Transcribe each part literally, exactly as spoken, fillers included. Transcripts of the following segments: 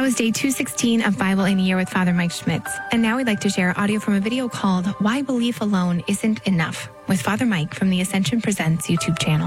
was day two sixteen of Bible in a Year with Father Mike Schmitz. And now we'd like to share audio from a video called Why Belief Alone Isn't Enough with Father Mike from the Ascension Presents YouTube channel.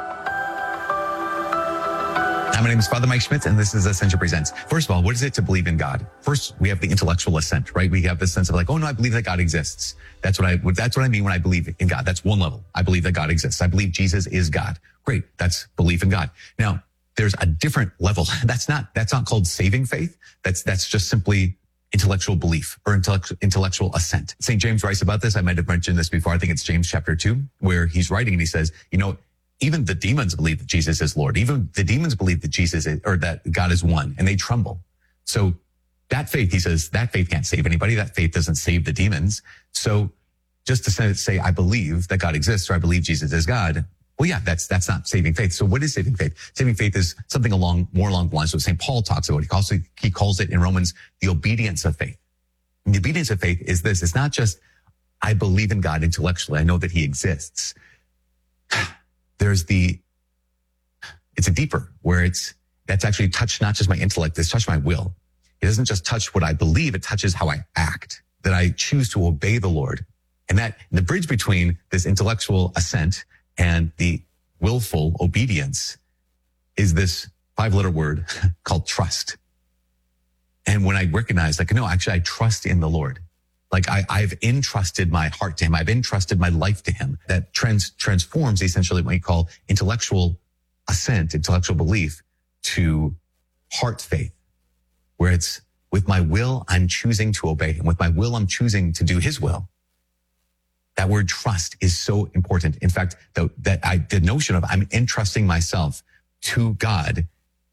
Hi, my name is Father Mike Schmitz, and this is Ascension Presents. First of all, what is it to believe in God? First, we have the intellectual assent, right? We have this sense of like, oh no, I believe that God exists. That's what I, that's what I mean when I believe in God. That's one level. I believe that God exists. I believe Jesus is God. Great. That's belief in God. Now, there's a different level. That's not, that's not called saving faith. That's, that's just simply intellectual belief or intellectual, intellectual assent. Saint James writes about this. I might have mentioned this before. I think it's James chapter two, where he's writing and he says, you know, even the demons believe that Jesus is Lord. Even the demons believe that Jesus is, or that God is one, and they tremble. So that faith, he says, that faith can't save anybody. That faith doesn't save the demons. So just to say, say I believe that God exists, or I believe Jesus is God, well, yeah, that's, that's not saving faith. So what is saving faith? Saving faith is something along, more along the lines of what Saint Paul talks about. He calls it, he calls it in Romans, the obedience of faith. And the obedience of faith is this. It's not just, I believe in God intellectually. I know that he exists. There's the, it's a deeper where it's, that's actually touched not just my intellect, it's touched my will. It doesn't just touch what I believe, it touches how I act, that I choose to obey the Lord. And that the bridge between this intellectual assent and the willful obedience is this five letter word called trust. And when I recognize, like, no, actually I trust in the Lord. Like I, I've entrusted my heart to him. I've entrusted my life to him. That trans, transforms essentially what you call intellectual assent, intellectual belief to heart faith, where it's with my will, I'm choosing to obey him. With my will, I'm choosing to do his will. That word trust is so important. In fact, the, that I, the notion of I'm entrusting myself to God,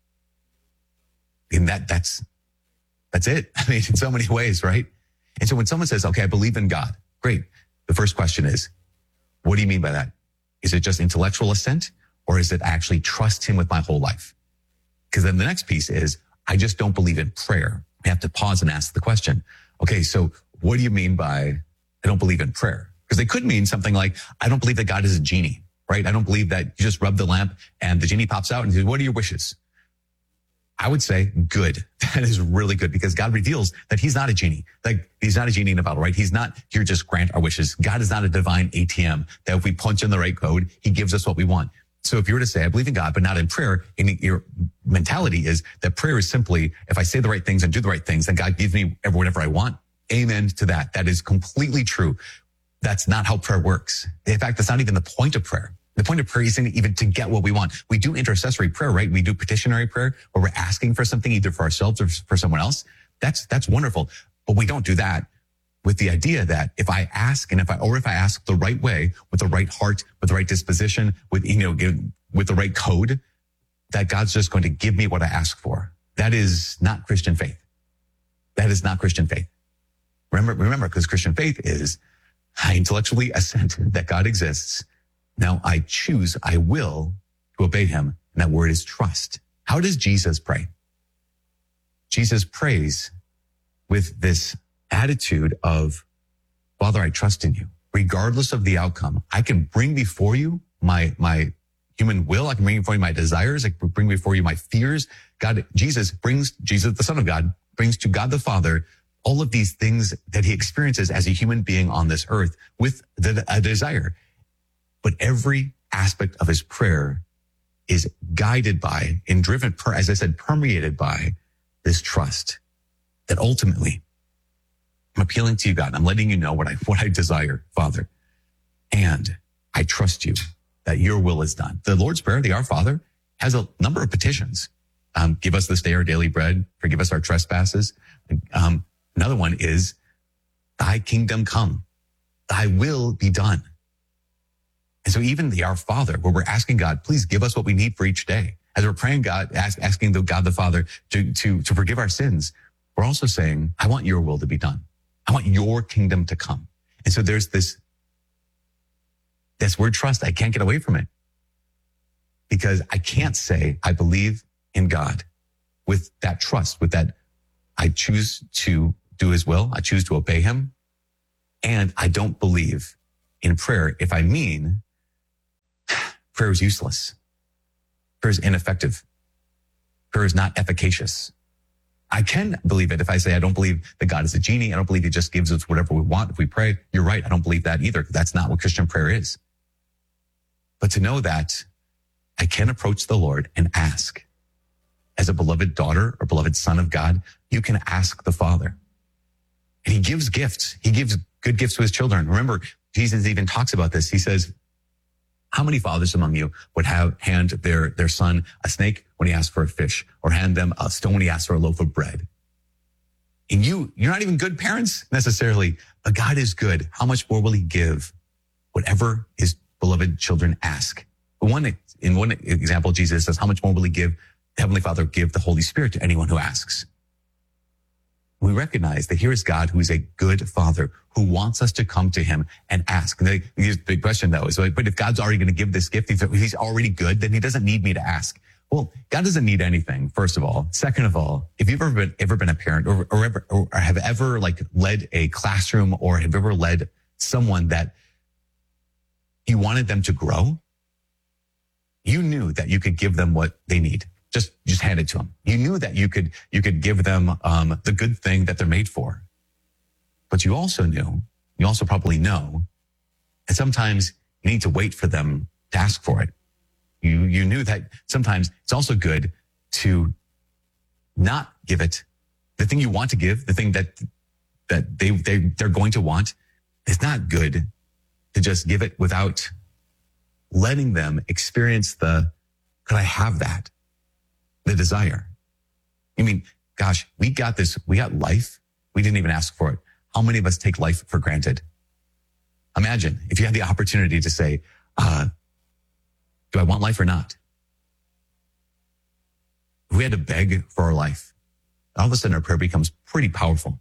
and that, that's, that's it. I mean, in so many ways, right? And so when someone says, okay, I believe in God, great. The first question is, what do you mean by that? Is it just intellectual assent, or is it actually trust him with my whole life? Because then the next piece is, I just don't believe in prayer. I have to pause and ask the question. Okay, so what do you mean by I don't believe in prayer? Because they could mean something like, I don't believe that God is a genie, right? I don't believe that you just rub the lamp and the genie pops out and says, what are your wishes? I would say good. That is really good, because God reveals that he's not a genie. Like he's not a genie in a bottle, right? He's not here just grant our wishes. God is not a divine A T M that if we punch in the right code, he gives us what we want. So if you were to say, I believe in God, but not in prayer, and your mentality is that prayer is simply, if I say the right things and do the right things, then God gives me whatever I want. Amen to that. That is completely true. That's not how prayer works. In fact, that's not even the point of prayer. The point of prayer isn't even to get what we want. We do intercessory prayer, right? We do petitionary prayer where we're asking for something either for ourselves or for someone else. That's, that's wonderful. But we don't do that with the idea that if I ask and if I, or if I ask the right way, with the right heart, with the right disposition, with, you know, with the right code, that God's just going to give me what I ask for. That is not Christian faith. That is not Christian faith. Remember, remember, because Christian faith is I intellectually assent that God exists. Now I choose, I will to obey him. And that word is trust. How does Jesus pray? Jesus prays with this attitude of, Father, I trust in you. Regardless of the outcome, I can bring before you my, my human will. I can bring before you my desires. I can bring before you my fears. God, Jesus brings, Jesus, the Son of God, brings to God the Father all of these things that he experiences as a human being on this earth with the, a desire. But every aspect of his prayer is guided by and driven, per, as I said, permeated by this trust that ultimately I'm appealing to you, God. I'm letting you know what I, what I desire, Father. And I trust you that your will is done. The Lord's Prayer, the Our Father, has a number of petitions. Um, give us this day our daily bread. Forgive us our trespasses. Um, another one is, thy kingdom come. Thy will be done. And so even the Our Father, where we're asking God, please give us what we need for each day. As we're praying God, ask, asking the God the Father to, to, to forgive our sins, we're also saying, I want your will to be done. I want your kingdom to come. And so there's this, this word trust. I can't get away from it, because I can't say I believe in God with that trust, with that I choose to do his will. I choose to obey him. And I don't believe in prayer if I mean prayer is useless. Prayer is ineffective. Prayer is not efficacious. I can believe it if I say I don't believe that God is a genie. I don't believe he just gives us whatever we want if we pray. You're right. I don't believe that either. That's not what Christian prayer is. But to know that I can approach the Lord and ask. As a beloved daughter or beloved son of God, you can ask the Father. And he gives gifts. He gives good gifts to his children. Remember, Jesus even talks about this. He says, how many fathers among you would have hand their, their son a snake when he asked for a fish, or hand them a stone when he asked for a loaf of bread? And you, you're not even good parents necessarily, but God is good. How much more will he give whatever his beloved children ask? One, in one example, Jesus says, how much more will he give, Heavenly Father, give the Holy Spirit to anyone who asks? We recognize that here is God who is a good father who wants us to come to him and ask. And the, the big question though is like, but if God's already going to give this gift, if he's already good, then he doesn't need me to ask. Well, God doesn't need anything, first of all. Second of all, if you've ever been, ever been a parent or, or, ever, or have ever like led a classroom or have ever led someone that you wanted them to grow, you knew that you could give them what they need. Just, just hand it to them. You knew that you could, you could give them, um, the good thing that they're made for. But you also knew, you also probably know, and sometimes you need to wait for them to ask for it. You, you knew that sometimes it's also good to not give it. The thing you want to give, the thing that, that they, they, they're going to want, it's not good to just give it without letting them experience the, could I have that? The desire. I mean, gosh, we got this, we got life. We didn't even ask for it. How many of us take life for granted? Imagine if you had the opportunity to say, uh, do I want life or not? If we had to beg for our life, all of a sudden our prayer becomes pretty powerful.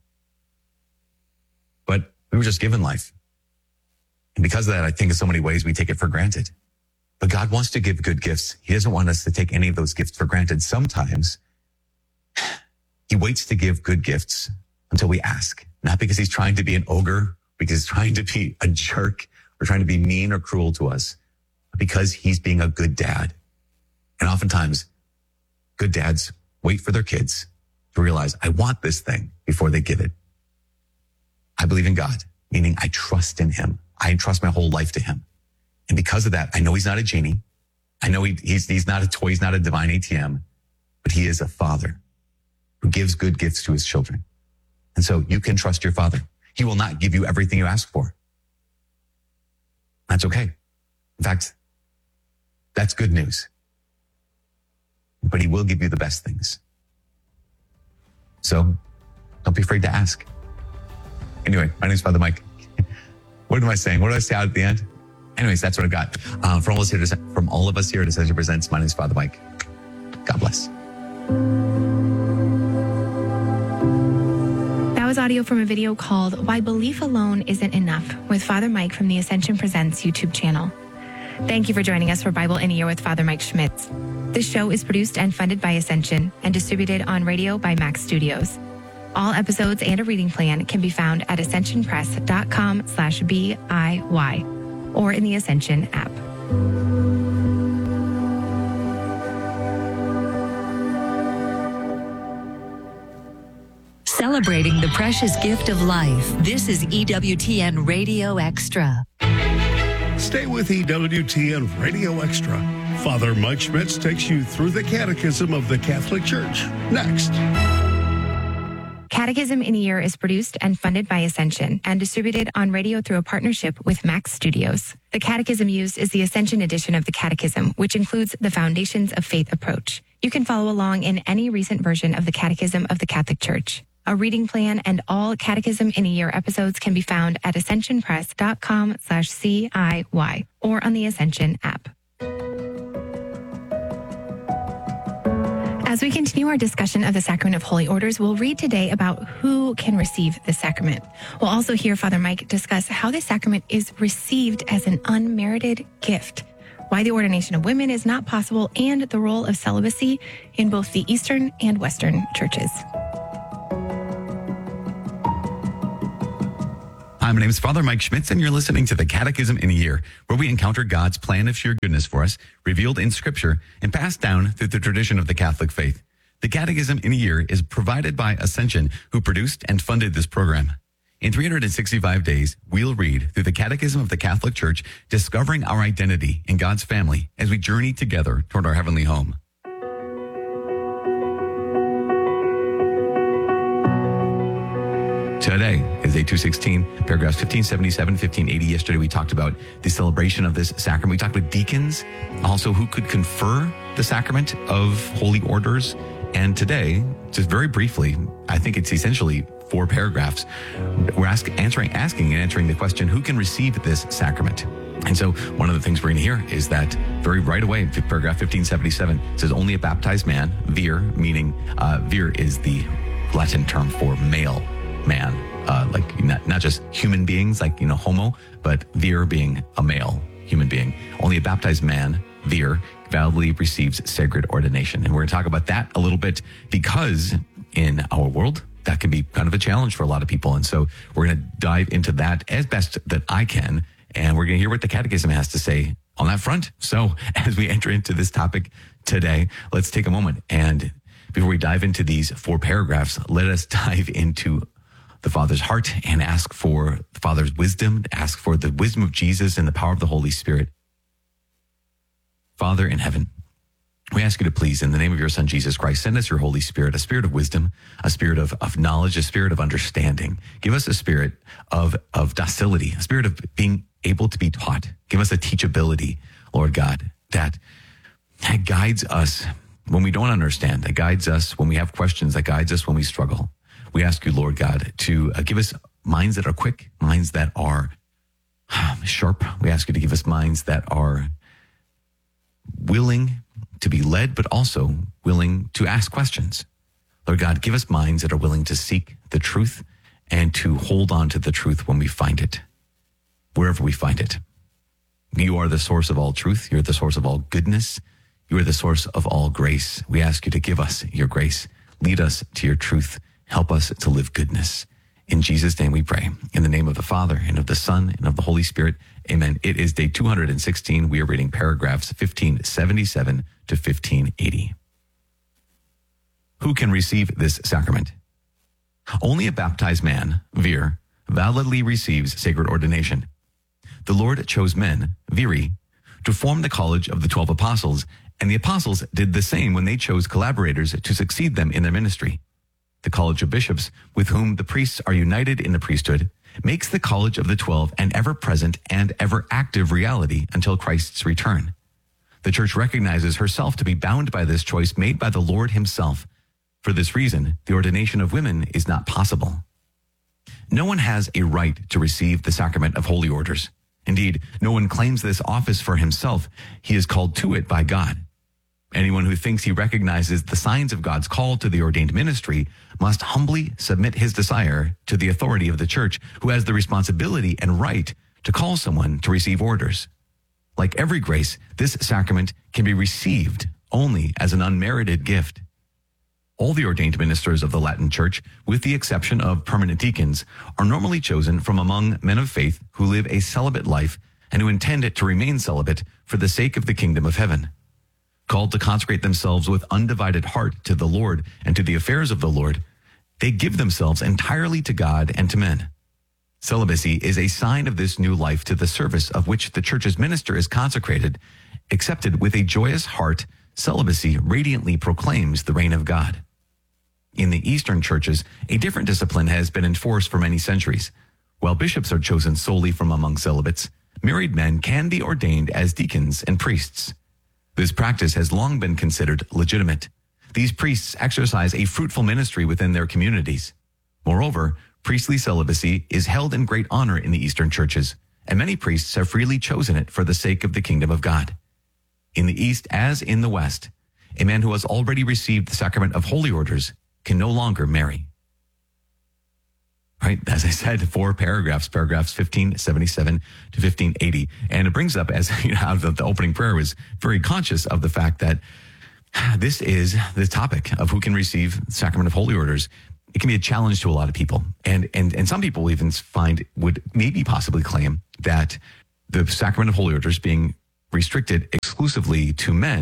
But we were just given life. And because of that, I think in so many ways we take it for granted. But God wants to give good gifts. He doesn't want us to take any of those gifts for granted. Sometimes he waits to give good gifts until we ask, not because he's trying to be an ogre, because he's trying to be a jerk or trying to be mean or cruel to us, but because he's being a good dad. And oftentimes good dads wait for their kids to realize, I want this thing before they give it. I believe in God, meaning I trust in him. I entrust my whole life to him. And because of that, I know he's not a genie. I know he, he's, he's not a toy. He's not a divine A T M, but he is a father who gives good gifts to his children. And so you can trust your father. He will not give you everything you ask for. That's okay. In fact, that's good news. But he will give you the best things. So don't be afraid to ask. Anyway, my name is Father Mike. What am I saying? What did I say out at the end? Anyways, that's what I got. Um, from, all of us here to, from all of us here at Ascension Presents, my name is Father Mike. God bless. That was audio from a video called Why Belief Alone Isn't Enough with Father Mike from the Ascension Presents YouTube channel. Thank you for joining us for Bible in a Year with Father Mike Schmitz. This show is produced and funded by Ascension and distributed on radio by Max Studios. All episodes and a reading plan can be found at ascensionpress.com slash B-I-Y or in the Ascension app. Celebrating the precious gift of life. This is E W T N Radio Extra. Stay with E W T N Radio Extra. Father Mike Schmitz takes you through the Catechism of the Catholic Church. Next. Catechism in a Year is produced and funded by Ascension and distributed on radio through a partnership with Max Studios. The catechism used is the Ascension edition of the Catechism, which includes the Foundations of Faith approach. You can follow along in any recent version of the Catechism of the Catholic Church. A reading plan and all Catechism in a Year episodes can be found at ascensionpress.com slash C-I-Y or on the Ascension app. As we continue our discussion of the Sacrament of Holy Orders, we'll read today about who can receive the sacrament. We'll also hear Father Mike discuss how the sacrament is received as an unmerited gift, why the ordination of women is not possible, and the role of celibacy in both the Eastern and Western churches. Hi, my name is Father Mike Schmitz, and you're listening to the Catechism in a Year, where we encounter God's plan of sheer goodness for us, revealed in Scripture and passed down through the tradition of the Catholic faith. The Catechism in a Year is provided by Ascension, who produced and funded this program. In three hundred sixty-five days, we'll read through the Catechism of the Catholic Church, discovering our identity in God's family as we journey together toward our heavenly home. Today is day two sixteen, paragraphs fifteen seventy-seven, fifteen eighty. Yesterday we talked about the celebration of this sacrament. We talked about deacons, also who could confer the sacrament of holy orders. And today, just very briefly, I think it's essentially four paragraphs. We're ask, answering, asking and answering the question, who can receive this sacrament? And so one of the things we're going to hear is that very right away, paragraph fifteen seventy-seven says only a baptized man, vir, meaning uh, vir is the Latin term for male man, uh, like not, not just human beings, like, you know, homo, but vir being a male human being. Only a baptized man, vir, validly receives sacred ordination. And we're going to talk about that a little bit because in our world, that can be kind of a challenge for a lot of people. And so we're going to dive into that as best that I can. And we're going to hear what the Catechism has to say on that front. So as we enter into this topic today, let's take a moment. And before we dive into these four paragraphs, let us dive into the Father's heart and ask for the Father's wisdom, ask for the wisdom of Jesus and the power of the Holy Spirit. Father in heaven, we ask you to please, in the name of your Son, Jesus Christ, send us your Holy Spirit, a spirit of wisdom, a spirit of, of knowledge, a spirit of understanding. Give us a spirit of, of docility, a spirit of being able to be taught. Give us a teachability, Lord God, that, that guides us when we don't understand, that guides us when we have questions, that guides us when we struggle. We ask you, Lord God, to uh, give us minds that are quick, minds that are sharp. We ask you to give us minds that are willing to be led, but also willing to ask questions. Lord God, give us minds that are willing to seek the truth and to hold on to the truth when we find it, wherever we find it. You are the source of all truth. You're the source of all goodness. You are the source of all grace. We ask you to give us your grace. Lead us to your truth. Help us to live goodness. In Jesus' name we pray. In the name of the Father, and of the Son, and of the Holy Spirit. Amen. It is day two hundred sixteen. We are reading paragraphs fifteen seventy-seven to fifteen eighty. Who can receive this sacrament? Only a baptized man, vir, validly receives sacred ordination. The Lord chose men, viri, to form the college of the twelve apostles, and the apostles did the same when they chose collaborators to succeed them in their ministry. The College of Bishops, with whom the priests are united in the priesthood, makes the College of the Twelve an ever-present and ever-active reality until Christ's return. The Church recognizes herself to be bound by this choice made by the Lord himself. For this reason, the ordination of women is not possible. No one has a right to receive the sacrament of holy orders. Indeed, no one claims this office for himself. He is called to it by God. Anyone who thinks he recognizes the signs of God's call to the ordained ministry must humbly submit his desire to the authority of the Church, who has the responsibility and right to call someone to receive orders. Like every grace, this sacrament can be received only as an unmerited gift. All the ordained ministers of the Latin Church, with the exception of permanent deacons, are normally chosen from among men of faith who live a celibate life and who intend to remain celibate for the sake of the kingdom of heaven. Called to consecrate themselves with undivided heart to the Lord and to the affairs of the Lord, they give themselves entirely to God and to men. Celibacy is a sign of this new life to the service of which the Church's minister is consecrated. Accepted with a joyous heart, celibacy radiantly proclaims the reign of God. In the Eastern churches, a different discipline has been enforced for many centuries. While bishops are chosen solely from among celibates, married men can be ordained as deacons and priests. This practice has long been considered legitimate. These priests exercise a fruitful ministry within their communities. Moreover, priestly celibacy is held in great honor in the Eastern churches, and many priests have freely chosen it for the sake of the kingdom of God. In the East as in the West, a man who has already received the sacrament of holy orders can no longer marry. Right, as I said, four paragraphs, paragraphs fifteen seventy-seven to fifteen eighty. And it brings up, as you know, the, the opening prayer was very conscious of the fact that this is the topic of who can receive the sacrament of holy orders. It can be a challenge to a lot of people. And, and, and some people even find, would maybe possibly claim that the sacrament of holy orders being restricted exclusively to men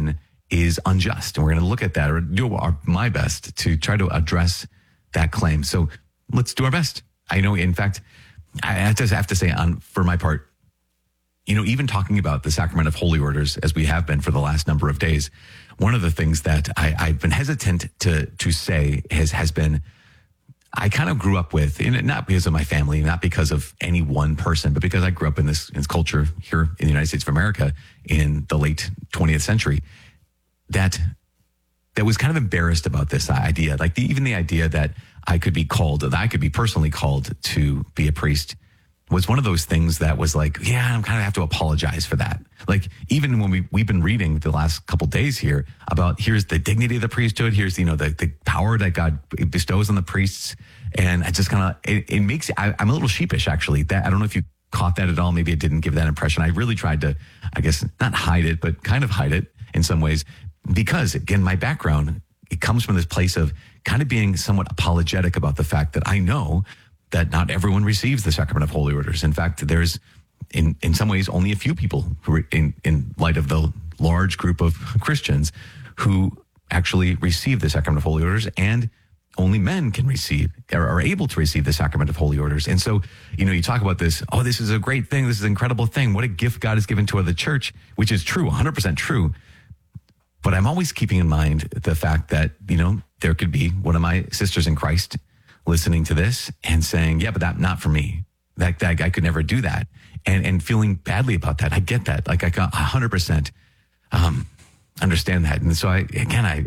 is unjust. And we're going to look at that, or do our, my best to try to address that claim. So let's do our best. I know, in fact, I have to, have to say on for my part, you know, even talking about the sacrament of holy orders, as we have been for the last number of days, one of the things that I, I've been hesitant to to say has has been, I kind of grew up with, and not because of my family, not because of any one person, but because I grew up in this, in this culture here in the United States of America in the late twentieth century, that that was kind of embarrassed about this idea, like the, even the idea that I could be called, that I could be personally called to be a priest, was one of those things that was like, yeah, I'm kind of have to apologize for that. Like, even when we, we've been reading the last couple days here about, here's the dignity of the priesthood, here's, you know, the, the power that God bestows on the priests. And I just kind of, it, it makes, I, I'm a little sheepish, actually. That I don't know if you caught that at all. Maybe it didn't give that impression. I really tried to, I guess, not hide it, but kind of hide it in some ways. Because, again, my background, it comes from this place of kind of being somewhat apologetic about the fact that I know that not everyone receives the sacrament of holy orders. In fact, there's, in, in some ways, only a few people who are in, in light of the large group of Christians who actually receive the sacrament of holy orders, and only men can receive, or are able to receive the sacrament of holy orders. And so, you know, you talk about this, oh, this is a great thing, this is an incredible thing, what a gift God has given to the church, which is true, one hundred percent true. But I'm always keeping in mind the fact that, you know, there could be one of my sisters in Christ listening to this and saying, yeah, but that not for me. That, that I could never do that. And and feeling badly about that. I get that. Like I got one hundred percent um, understand that. And so I, again, I,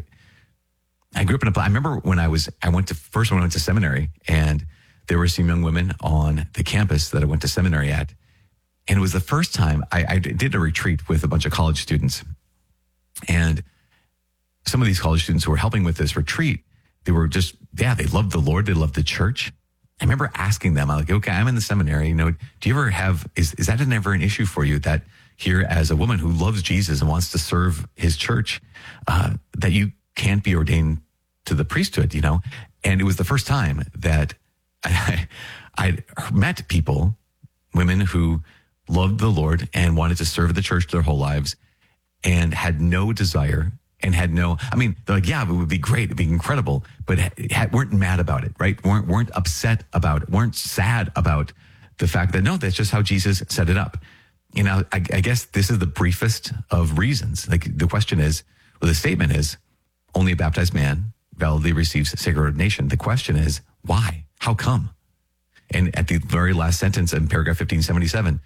I grew up in a, I remember when I was, I went to, first when I went to seminary, and there were some young women on the campus that I went to seminary at. And it was the first time I, I did a retreat with a bunch of college students. And some of these college students who were helping with this retreat, they were just, yeah, they loved the Lord. They loved the church. I remember asking them, I'm like, okay, I'm in the seminary. You know, do you ever have, is, is that ever an issue for you that here as a woman who loves Jesus and wants to serve his church, uh, that you can't be ordained to the priesthood, you know? And it was the first time that I, I met people, women who loved the Lord and wanted to serve the church their whole lives and had no desire and had no, I mean, they're like, yeah, it would be great. It'd be incredible, but had, weren't mad about it, right? Weren't, weren't upset about it, weren't sad about the fact that, no, that's just how Jesus set it up. You know, I, I guess this is the briefest of reasons. Like the question is, well, the statement is, only a baptized man validly receives sacred ordination. The question is, why? How come? And at the very last sentence in paragraph fifteen seventy-seven,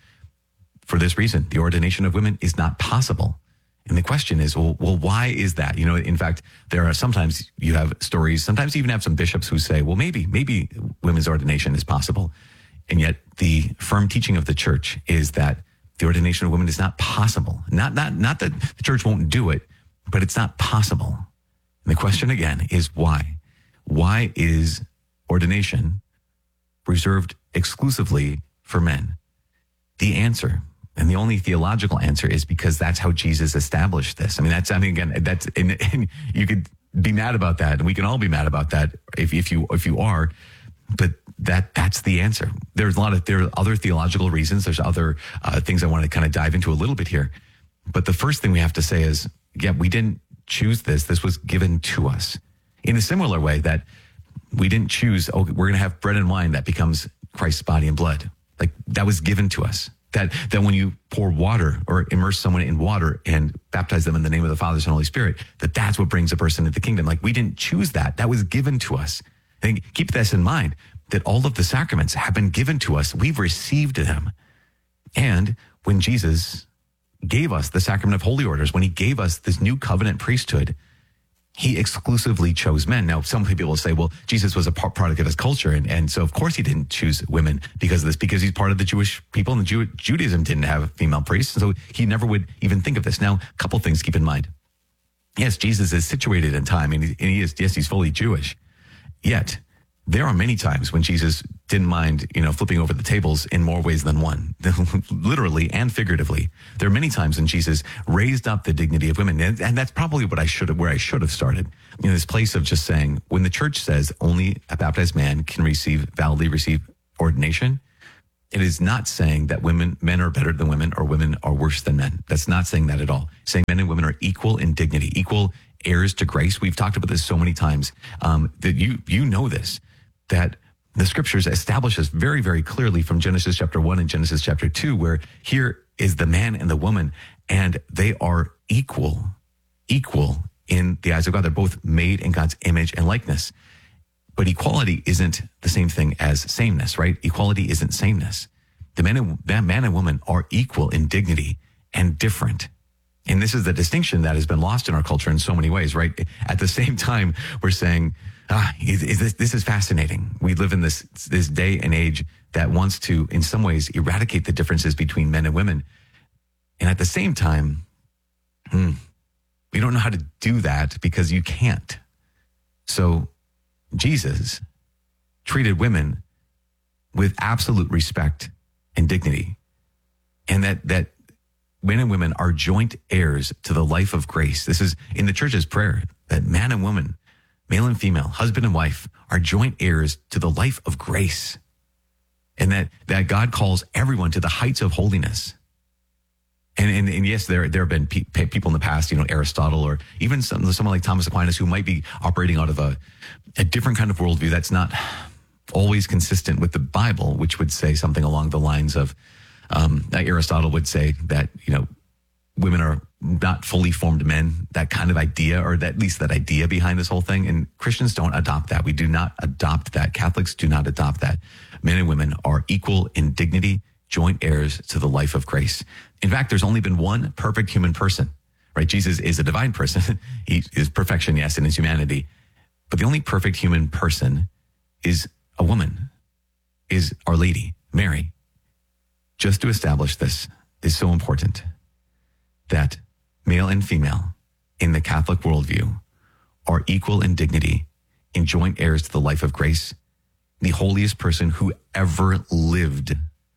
for this reason, the ordination of women is not possible. And the question is, well, well, why is that? You know, in fact, there are sometimes you have stories, sometimes you even have some bishops who say, well, maybe, maybe women's ordination is possible. And yet the firm teaching of the church is that the ordination of women is not possible. Not, not, not that the church won't do it, but it's not possible. And the question again is why? Why is ordination reserved exclusively for men? The answer, and the only theological answer, is because that's how Jesus established this. I mean, that's, I mean, again, that's, and, and you could be mad about that, and we can all be mad about that if, if you, if you are, but that, that's the answer. There's a lot of, there are other theological reasons. There's other uh, things I want to kind of dive into a little bit here. But the first thing we have to say is, yeah, we didn't choose this. This was given to us in a similar way that we didn't choose, oh, we're going to have bread and wine that becomes Christ's body and blood. Like that was given to us. That, that when you pour water or immerse someone in water and baptize them in the name of the Father, Son, and Holy Spirit, that that's what brings a person into the kingdom. Like we didn't choose that. That was given to us. And keep this in mind, that all of the sacraments have been given to us. We've received them. And when Jesus gave us the sacrament of holy orders, when he gave us this new covenant priesthood, he exclusively chose men. Now, some people will say, well, Jesus was a product of his culture. And, and so, of course, he didn't choose women because of this, because he's part of the Jewish people, and the Jew, Judaism didn't have female priests. And so he never would even think of this. Now, a couple things to keep in mind. Yes, Jesus is situated in time, and he, and he is, yes, he's fully Jewish. Yet, there are many times when Jesus didn't mind, you know, flipping over the tables in more ways than one, literally and figuratively. There are many times when Jesus raised up the dignity of women. And, and that's probably what I should have, where I should have started. You know, this place of just saying, when the church says only a baptized man can receive, validly receive ordination, It is not saying that women, men are better than women or women are worse than men. That's not saying that at all. It's saying men and women are equal in dignity, equal heirs to grace. We've talked about this so many times um, that you you know this, that the scriptures establish this very, very clearly from Genesis chapter one and Genesis chapter two, where here is the man and the woman, and they are equal, equal in the eyes of God. They're both made in God's image and likeness. But equality isn't the same thing as sameness, right? Equality isn't sameness. The man and, man and woman are equal in dignity and different. And this is the distinction that has been lost in our culture in so many ways, right? At the same time, we're saying, ah, is, is this, this is fascinating. We live in this, this day and age that wants to, in some ways, eradicate the differences between men and women. And at the same time, hmm, we don't know how to do that because you can't. So Jesus treated women with absolute respect and dignity, and that that men and women are joint heirs to the life of grace. This is in the church's prayer, that man and woman, male and female, husband and wife, are joint heirs to the life of grace, and that that God calls everyone to the heights of holiness. And, and, and yes, there there have been pe- people in the past, you know, Aristotle, or even some, someone like Thomas Aquinas, who might be operating out of a, a different kind of worldview that's not always consistent with the Bible, which would say something along the lines of, um, Aristotle would say that, you know, women are not fully formed men, that kind of idea, or that, at least that idea behind this whole thing. And Christians don't adopt that. We do not adopt that. Catholics do not adopt that. Men and women are equal in dignity, joint heirs to the life of grace. In fact, there's only been one perfect human person, right? Jesus is a divine person. He is perfection, yes, in his humanity. But the only perfect human person is a woman, is Our Lady, Mary. Just to establish this is so important, that male and female in the Catholic worldview are equal in dignity, in joint heirs to the life of grace. The holiest person who ever lived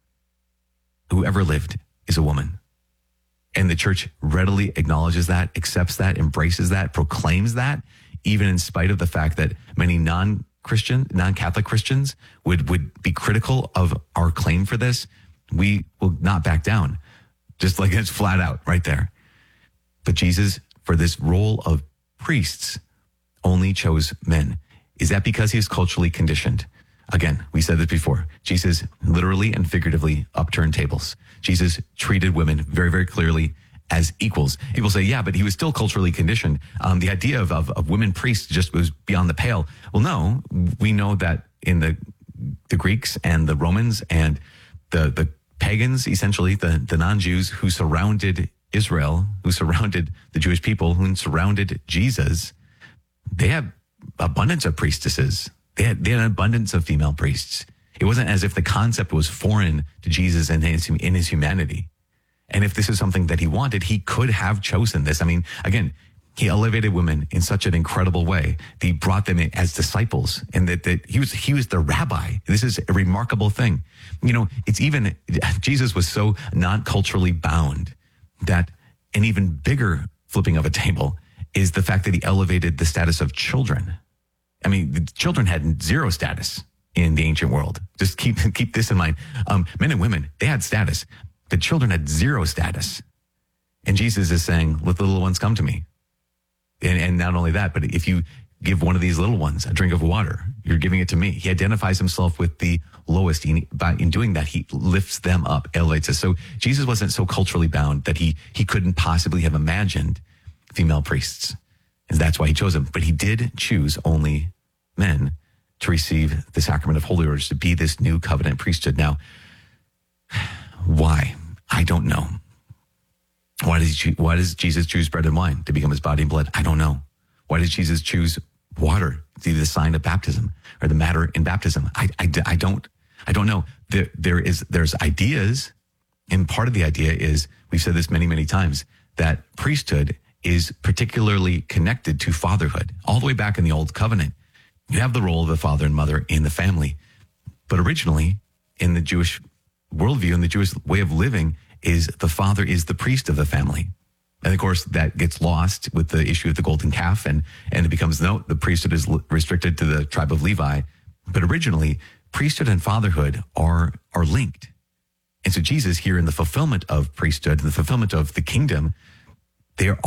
Whoever lived is a woman. And the church readily acknowledges that, accepts that, embraces that, proclaims that, even in spite of the fact that many non-Christian, non-Catholic Christians would, would be critical of our claim for this. We will not back down. Just like it's flat out right there. But Jesus, for this role of priests, only chose men. Is that because he is culturally conditioned? Again, we said this before. Jesus literally and figuratively upturned tables. Jesus treated women very, very clearly as equals. People say, yeah, but he was still culturally conditioned. Um, the idea of, of, of women priests just was beyond the pale. Well, no, we know that in the the Greeks and the Romans and the, the pagans, essentially, the, the non-Jews who surrounded Israel, who surrounded the Jewish people, who surrounded Jesus, they had abundance of priestesses. They had, they had an abundance of female priests. It wasn't as if the concept was foreign to Jesus and his, in his humanity. And if this is something that he wanted, he could have chosen this. I mean, again, he elevated women in such an incredible way. He brought them in as disciples, and that, that he was he was the rabbi. This is a remarkable thing. You know, it's even, Jesus was so not culturally bound that an even bigger flipping of a table is the fact that he elevated the status of children. I mean, the children had zero status in the ancient world. Just keep keep this in mind. Um, men and women, they had status. The children had zero status. And Jesus is saying, let the little ones come to me. And, and not only that, but if you give one of these little ones a drink of water, you're giving it to me. He identifies himself with the lowest. He, by, in doing that, he lifts them up, elevates us. So Jesus wasn't so culturally bound that he he couldn't possibly have imagined female priests. And that's why he chose them. But he did choose only men to receive the sacrament of holy orders, to be this new covenant priesthood. Now, why? I don't know. Why does, he choose, why does Jesus choose bread and wine to become his body and blood? I don't know. Why did Jesus choose water to be the sign of baptism or the matter in baptism? I, I, I don't, I don't know. There, there is, there's ideas. And part of the idea is, we've said this many, many times, that priesthood is particularly connected to fatherhood. All the way back in the Old Covenant, you have the role of the father and mother in the family. But originally, in the Jewish worldview and the Jewish way of living, is the father is the priest of the family. And of course, that gets lost with the issue of the golden calf, and, and it becomes, no, the priesthood is restricted to the tribe of Levi. But originally, priesthood and fatherhood are, are linked. And so Jesus here in the fulfillment of priesthood, in the fulfillment of the kingdom, they are